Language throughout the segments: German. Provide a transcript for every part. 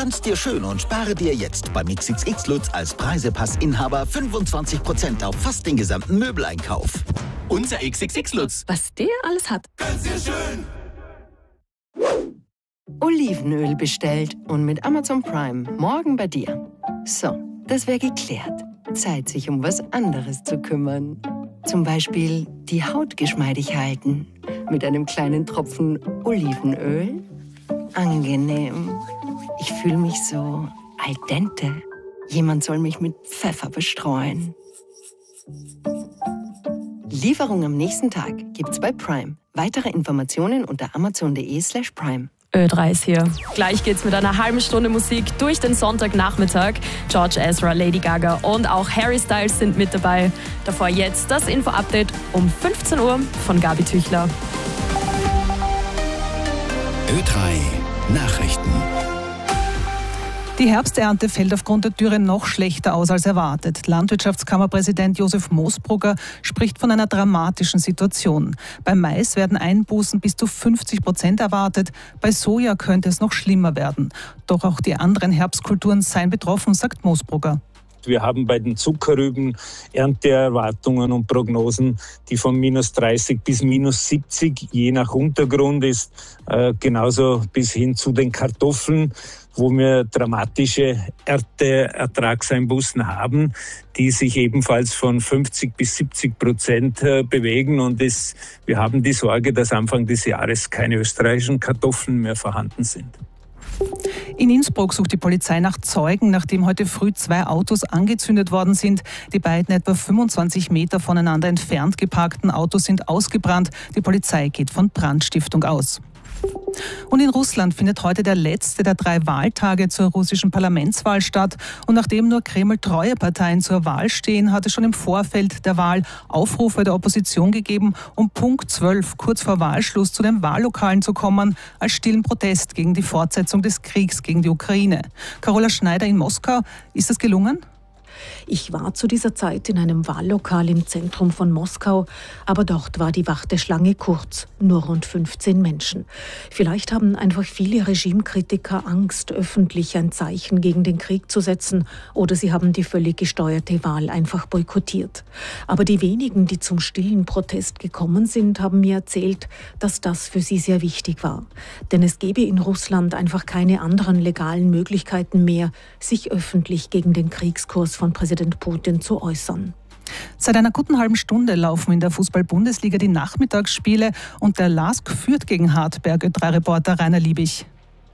Plan's dir schön und spare dir jetzt beim XXX Lutz als Preisepassinhaber 25% auf fast den gesamten Möbeleinkauf. Unser XXX Lutz. Was der alles hat. Plan's dir schön. Olivenöl bestellt und mit Amazon Prime morgen bei dir. So, das wäre geklärt. Zeit, sich um was anderes zu kümmern. Zum Beispiel die Haut geschmeidig halten. Mit einem kleinen Tropfen Olivenöl. Angenehm. Ich fühle mich so al dente. Jemand soll mich mit Pfeffer bestreuen. Lieferung am nächsten Tag gibt's bei Prime. Weitere Informationen unter amazon.de/prime. Ö3 ist hier. Gleich geht's mit einer halben Stunde Musik durch den Sonntagnachmittag. George Ezra, Lady Gaga und auch Harry Styles sind mit dabei. Davor jetzt das Info-Update um 15 Uhr von Gabi Tüchler. Ö3 Nachrichten. Die Herbsternte fällt aufgrund der Dürre noch schlechter aus als erwartet. Landwirtschaftskammerpräsident Josef Moosbrugger spricht von einer dramatischen Situation. Beim Mais werden Einbußen bis zu 50% erwartet. Bei Soja könnte es noch schlimmer werden. Doch auch die anderen Herbstkulturen seien betroffen, sagt Moosbrugger. Wir haben bei den Zuckerrüben Ernteerwartungen und Prognosen, die von -30 bis -70 je nach Untergrund ist, genauso bis hin zu den Kartoffeln, wo wir dramatische Ernteertragseinbußen haben, die sich ebenfalls von 50 bis 70% bewegen. Und wir haben die Sorge, dass Anfang des Jahres keine österreichischen Kartoffeln mehr vorhanden sind. In Innsbruck sucht die Polizei nach Zeugen, nachdem heute früh 2 Autos angezündet worden sind. Die beiden etwa 25 Meter voneinander entfernt geparkten Autos sind ausgebrannt. Die Polizei geht von Brandstiftung aus. Und in Russland findet heute der letzte der 3 Wahltage zur russischen Parlamentswahl statt. Und nachdem nur Kreml-treue Parteien zur Wahl stehen, hat es schon im Vorfeld der Wahl Aufrufe der Opposition gegeben, um Punkt 12, kurz vor Wahlschluss, zu den Wahllokalen zu kommen, als stillen Protest gegen die Fortsetzung des Kriegs gegen die Ukraine. Carola Schneider in Moskau, ist das gelungen? Ich war zu dieser Zeit in einem Wahllokal im Zentrum von Moskau, aber dort war die Warteschlange kurz, nur rund 15 Menschen. Vielleicht haben einfach viele Regimekritiker Angst, öffentlich ein Zeichen gegen den Krieg zu setzen, oder sie haben die völlig gesteuerte Wahl einfach boykottiert. Aber die wenigen, die zum stillen Protest gekommen sind, haben mir erzählt, dass das für sie sehr wichtig war. Denn es gäbe in Russland einfach keine anderen legalen Möglichkeiten mehr, sich öffentlich gegen den Kriegskurs von Präsident Putin zu äußern. Seit einer guten halben Stunde laufen in der Fußball-Bundesliga die Nachmittagsspiele und der LASK führt gegen Hartberg. Ö3-Reporter Rainer Liebig.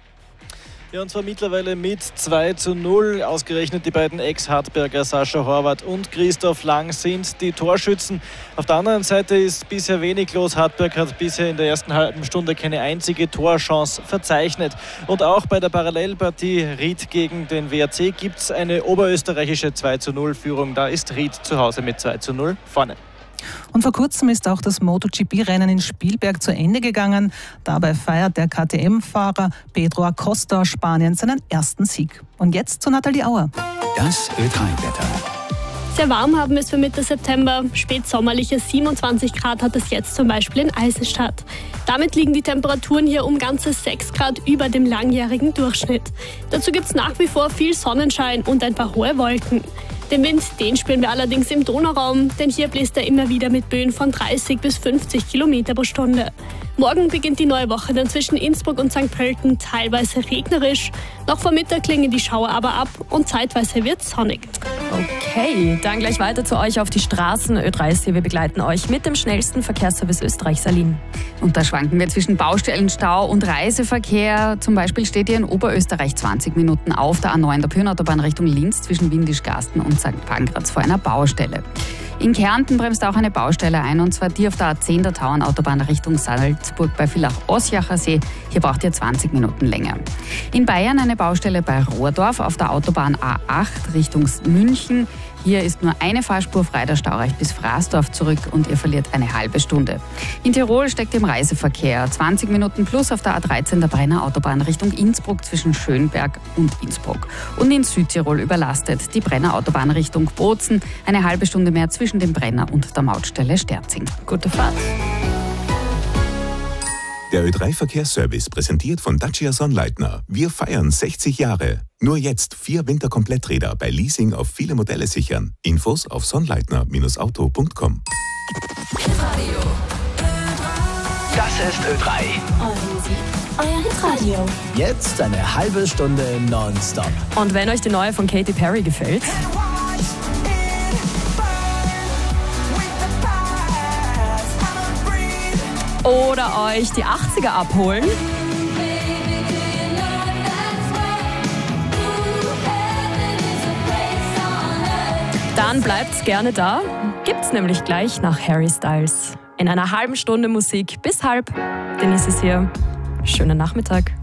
Ja, und zwar mittlerweile mit 2:0. Ausgerechnet die beiden Ex-Hartberger Sascha Horvath und Christoph Lang sind die Torschützen. Auf der anderen Seite ist bisher wenig los. Hartberg hat bisher in der ersten halben Stunde keine einzige Torchance verzeichnet. Und auch bei der Parallelpartie Ried gegen den WRC gibt es eine oberösterreichische 2:0-Führung. Da ist Ried zu Hause mit 2:0 vorne. Und vor kurzem ist auch das MotoGP-Rennen in Spielberg zu Ende gegangen. Dabei feiert der KTM-Fahrer Pedro Acosta aus Spanien seinen ersten Sieg. Und jetzt zu Nathalie Auer. Das Ö3-Wetter. Sehr warm haben wir es für Mitte September. Spätsommerliche 27 Grad hat es jetzt zum Beispiel in Eisenstadt. Damit liegen die Temperaturen hier um ganze 6 Grad über dem langjährigen Durchschnitt. Dazu gibt es nach wie vor viel Sonnenschein und ein paar hohe Wolken. Den Wind, den spüren wir allerdings im Donauraum, denn hier bläst er immer wieder mit Böen von 30 bis 50 Kilometer pro Stunde. Morgen beginnt die neue Woche dann zwischen Innsbruck und St. Pölten teilweise regnerisch. Noch vor Mittag klingen die Schauer aber ab und zeitweise wird es sonnig. Okay, dann gleich weiter zu euch auf die Straßen. Ö3 ist hier, wir begleiten euch mit dem schnellsten Verkehrsservice Österreichs, Aline. Und da schwanken wir zwischen Baustellenstau und Reiseverkehr. Zum Beispiel steht hier in Oberösterreich 20 Minuten auf der A9 der Pyrnautobahn Richtung Linz zwischen Windischgarsten und St. Pankraz vor einer Baustelle. In Kärnten bremst auch eine Baustelle ein, und zwar die auf der A10 der Tauernautobahn Richtung Salzburg bei Villach-Osjacher See. Hier braucht ihr 20 Minuten länger. In Bayern eine Baustelle bei Rohrdorf auf der Autobahn A8 Richtung München. Hier ist nur eine Fahrspur frei, der Stau reicht bis Fraßdorf zurück und ihr verliert eine halbe Stunde. In Tirol steckt im Reiseverkehr 20 Minuten plus auf der A13 der Brenner Autobahn Richtung Innsbruck zwischen Schönberg und Innsbruck. Und in Südtirol überlastet die Brenner Autobahn Richtung Bozen, eine halbe Stunde mehr zwischen dem Brenner und der Mautstelle Sterzing. Gute Fahrt. Der Ö3 Verkehrsservice präsentiert von Dacia Sonnleitner. Wir feiern 60 Jahre. Nur jetzt 4 Winterkompletträder bei Leasing auf viele Modelle sichern. Infos auf sonnleitner-auto.com. Das ist Ö3. Euer Hitradio. Jetzt eine halbe Stunde nonstop. Und wenn euch die neue von Katy Perry gefällt, oder euch die 80er abholen, dann bleibt's gerne da. Gibt's nämlich gleich nach Harry Styles. In einer halben Stunde Musik bis halb. Denise ist hier. Schönen Nachmittag.